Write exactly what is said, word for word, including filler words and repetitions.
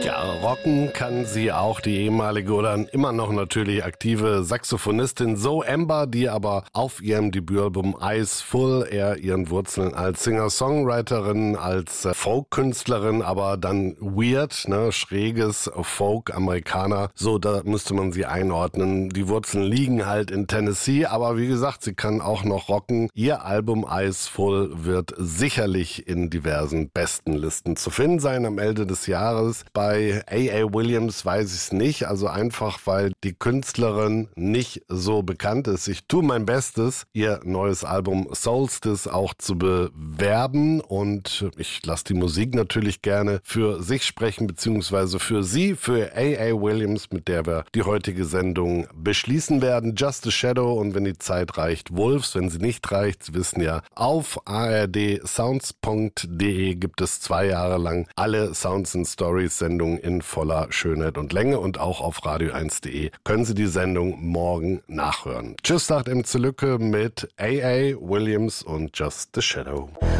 Ja, rocken kann sie auch, die ehemalige oder immer noch natürlich aktive Saxophonistin Zoe Amber, die aber auf ihrem Debütalbum Eyes Full eher ihren Wurzeln als Singer-Songwriterin, als Folk-Künstlerin, aber dann weird, ne, schräges Folk-Amerikaner, so da müsste man sie einordnen. Die Wurzeln liegen halt in Tennessee, aber wie gesagt, sie kann auch noch rocken. Ihr Album Eyes Full wird sicherlich in diversen Bestenlisten zu finden sein am Ende des Jahres. Bei A A. Williams weiß ich es nicht, also einfach, weil die Künstlerin nicht so bekannt ist. Ich tue mein Bestes, ihr neues Album Solstice auch zu bewerben und ich lasse die Musik natürlich gerne für sich sprechen, beziehungsweise für sie, für A A. Williams, mit der wir die heutige Sendung beschließen werden. Just a Shadow und wenn die Zeit reicht, Wolves. Wenn sie nicht reicht, Sie wissen ja, auf a r d sounds punkt d e gibt es zwei Jahre lang alle Sounds and Stories Sendungen in voller Schönheit und Länge und auch auf radio eins punkt d e können Sie die Sendung morgen nachhören. Tschüss, sagt M. Lücke mit A A. Williams und Just a Shadow.